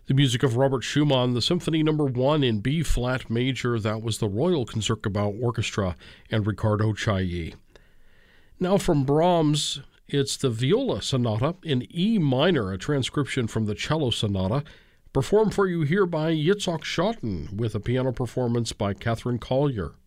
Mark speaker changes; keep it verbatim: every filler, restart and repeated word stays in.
Speaker 1: The music of Robert Schumann, the Symphony Number One in B-flat major. That was the Royal Concertgebouw Orchestra and Riccardo Chailly. Now from Brahms, it's the Viola Sonata in E minor, a transcription from the Cello Sonata, performed for you here by Yitzhak Schotten with a piano performance by Catherine Collier.